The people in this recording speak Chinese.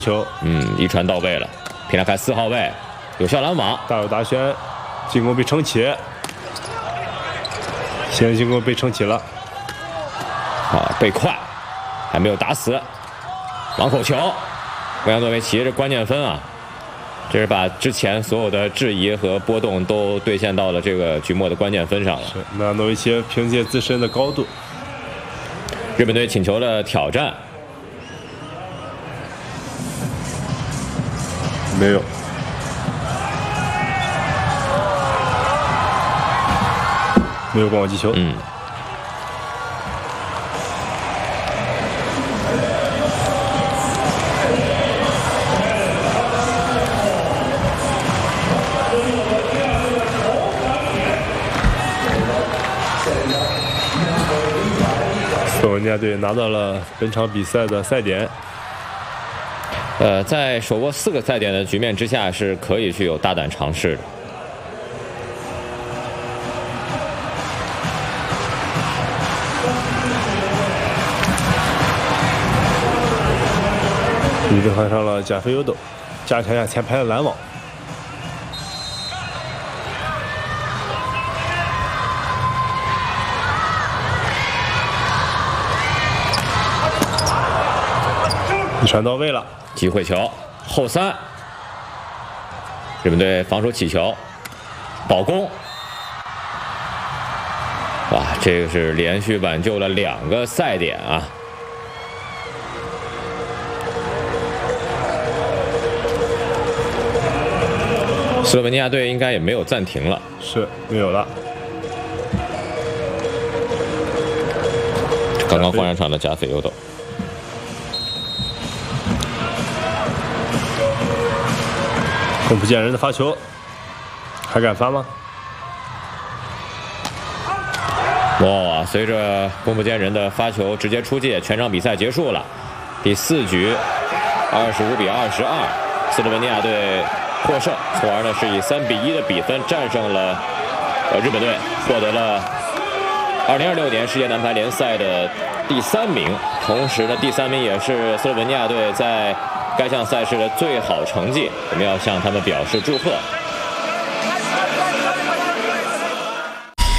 球， 一传到位了，平拉开4号位，有效拦网， 大有大旋，进攻被撑起，现在进攻被撑起了， 被快，还没有打死，网口球，维扬诺维奇这关键分啊，这是把之前所有的质疑和波动都兑现到了这个局末的关键分上了。 是，维扬诺维奇凭借自身的高度， 日本队请求了挑战。 没有，没有光击球。斯洛文尼亚队拿到了本场比赛的赛点。 在手握4个赛点的局面之下，是可以去有大胆尝试的。 日本换上了加菲尤斗，加强一下前排的拦网。一传到位了。 机会球后3，日本队防守起球，保攻，哇，这个是连续挽救了2个赛点啊！斯洛文尼亚队应该也没有暂停了， 是没有了。 刚刚换上场的加菲尤斗。 攻不见人的发球，还敢发吗？ 哇！随着攻不见人的发球直接出界，全场比赛结束了。第4局，25比22，斯洛文尼亚队获胜，从而呢是以3比1的比分战胜了日本队，获得了2026年世界男排联赛的第3名。同时呢，第3名也是斯洛文尼亚队在 该项赛事的最好成绩，我们要向他们表示祝贺。